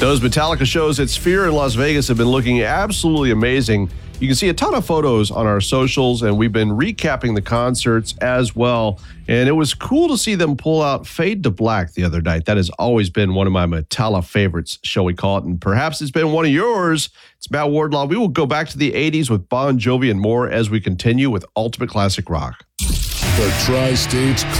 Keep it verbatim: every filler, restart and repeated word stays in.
Those Metallica shows at Sphere in Las Vegas have been looking absolutely amazing. You can see a ton of photos on our socials, and we've been recapping the concerts as well. And it was cool to see them pull out Fade to Black the other night. That has always been one of my Metallica favorites, shall we call it, and perhaps it's been one of yours. It's Matt Wardlaw. We will go back to the eighties with Bon Jovi and more as we continue with Ultimate Classic Rock. The Tri-States